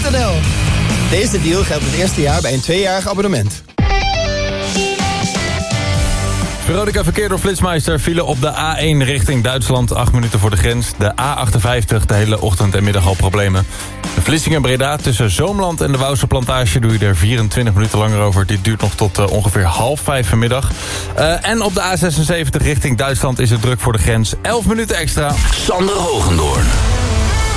Veronica.nl. Deze deal geldt het eerste jaar bij een 2-jarig abonnement. Veronica verkeer door Flitsmeister. File op de A1 richting Duitsland, 8 minuten voor de grens. De A58, de hele ochtend en middag al problemen. De Vlissingen-Breda tussen Zoomland en de Wouwse Plantage... doe je er 24 minuten langer over. Dit duurt nog tot ongeveer 4:30 vanmiddag. En op de A76 richting Duitsland is het druk voor de grens. 11 minuten extra. Sander Hogendoorn.